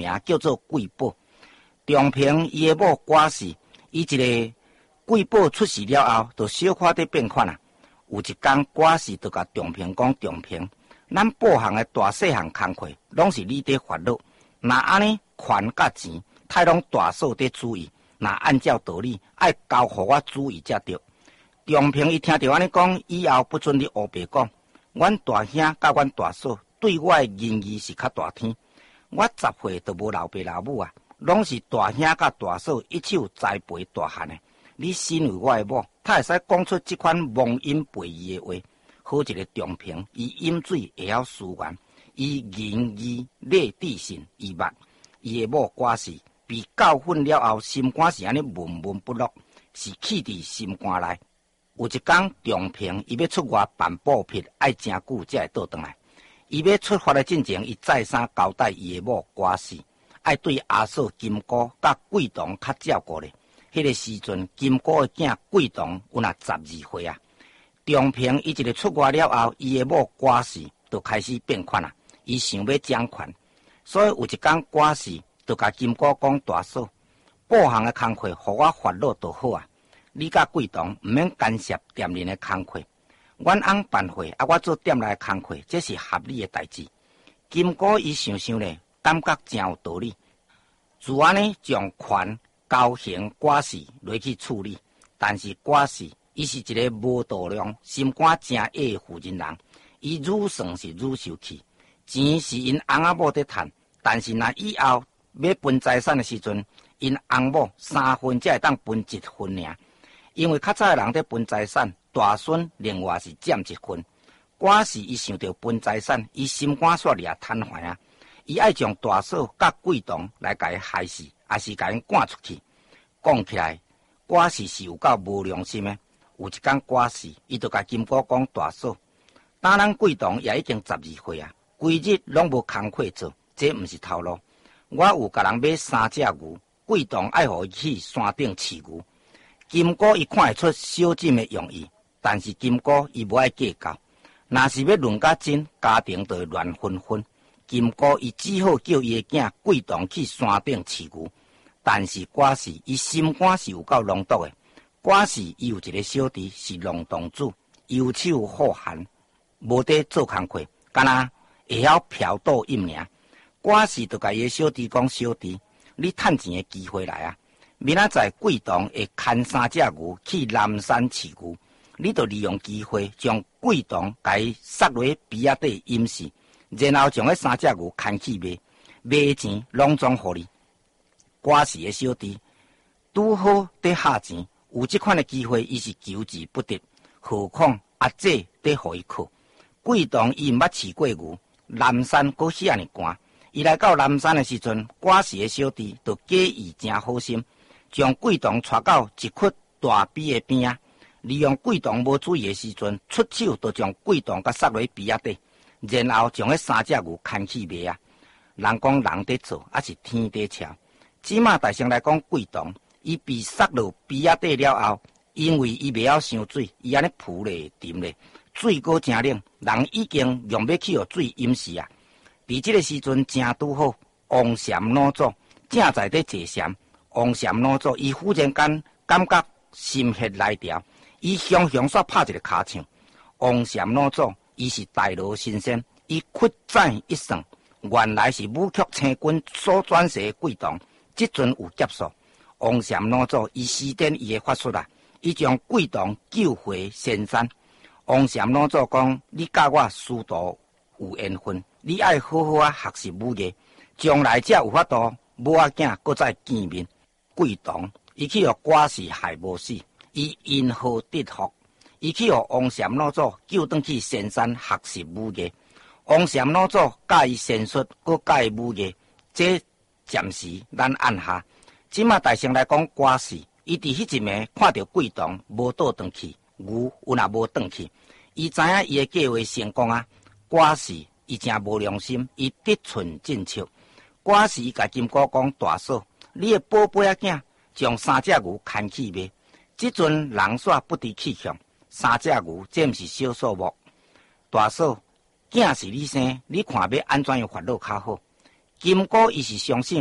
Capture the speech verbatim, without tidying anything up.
名叫做贵宝。中平伊的某寡氏，伊一个贵宝出世了后，就小可伫变款啊。有一天，寡氏就甲中平讲：中平，咱报行的大细项工课，拢是你伫发落。那安尼权甲钱，太拢大嫂伫注意。那按照道理，爱交互我注意才对。中平伊听到安尼讲，以后不准你黑白讲。阮大兄甲阮大嫂对我的仁义是较大天。我十岁都无老爸老母啊，拢是大兄甲大嫂一手栽培大汉的。你身为我的某，他会使讲出这款妄言悖义的话。好一个中平，伊饮水会晓思源，伊仁义礼智信伊捌。伊的某寡氏被教训了后，心肝是安尼闷闷不乐，是气伫心肝内。有一天，中平伊要出外办布匹，爱真久才会倒转来。伊要出发的进前，伊再三交代伊的某寡氏，爱对阿嫂金姑甲贵堂较照顾咧。迄个时阵，金姑的囝贵堂有若十二岁啊。中平伊一个出外了后，伊的某寡氏就开始变款啊。伊想要掌权，所以有一天寡氏就甲金姑讲：大嫂，报行的工课，互我发落就好啊。你甲贵堂毋免干涉店里的工课，阮翁办会啊，我做店内的工课，这是合理的代志。金姑伊想想咧，感觉真有道理，就安尼将权交行寡氏落去处理。但是寡氏伊是一个无度量、心肝真矮的负人人，伊愈算是愈受气。钱是因翁仔某在趁，但是若以后要分财产的时阵，因翁某三分才会当分一分尔。因为较早的人在分财产，大孙另外是占一分。寡氏伊想到分财产，伊心肝煞掠瘫痪啊！伊爱将大嫂甲贵堂来甲伊害死，也是甲因赶出去。讲起来，寡氏是有够无良心的。有一天，寡氏伊就甲金姑讲：大嫂，当咱贵堂也已经十二岁啊，规日拢无工课做，这毋是头路。我有甲人买三只牛，贵堂爱互伊去山顶饲牛。金姑伊看会出小金的用意，但是金姑伊无爱计较，若是要论甲真，家庭就会乱纷纷。金姑伊只好叫伊的囝贵堂去山顶饲牛，但是寡氏伊心肝是有够浓毒的。寡氏伊有一个小弟是龙洞主，游手好闲，无得做工课，干那会晓嫖赌饮尔。寡氏就甲伊的小弟讲：小弟，你趁钱的机会来啊！明仔载贵堂会牵三只牛去南山饲牛，你就利用机会将贵堂甲伊塞落鼻仔底淹死，然后将迄三只牛牵去卖，卖钱拢总互你。寡氏的小弟拄好在下钱，有这款的机会，伊是求之不得。何况阿姐在互伊靠。贵堂伊毋捌饲过牛，南山阁遐尼寒，伊来到南山的时阵，寡氏的小弟就假意真好心。将贵堂带到一窟大陂的边啊，利用贵堂无注意的时阵，出手就将贵堂甲塞落陂仔底，然后将迄三只牛牵去卖啊。人讲人在做，还是天在瞧。即马大声来讲，贵堂伊被塞落陂仔底了后，因为伊袂晓伤水，伊安尼浮咧沉咧，水果真冷，人已经用要去互水淹死啊。伫即个时阵正拄好，王禅老祖正在咧坐禅。王禅老祖伊忽然间感觉心血来潮，伊雄雄煞拍一个卡唱。王禅老祖伊是大罗先生，伊屈指一算，原来是武曲青军所转世的贵堂，即阵有劫数。王禅老祖伊施展伊的法术啊，伊将贵堂救回仙山。王禅老祖讲：你甲我师徒有缘分，你爱好好啊学习武艺，将来才有法度母仔囝搁再见面。贵堂伊去互寡氏害无死，伊因祸得福，伊去互王禅老祖救转去仙山学习武艺。王禅老祖教伊仙术，搁教伊武艺，这暂时咱按下。即马大声来讲，寡氏伊伫迄一暝看到贵堂无倒转去，牛有若无转去，伊知影伊的计划成功啊。寡氏伊真无良心，伊得寸进尺。寡氏伊甲金姑讲：大嫂，你的宝贝仔囝将三只牛牵去卖，即阵人煞不知去向，三只牛这毋是小数目。大嫂，囝是你生，你看要安怎样发落较好？ 金姑伊是相信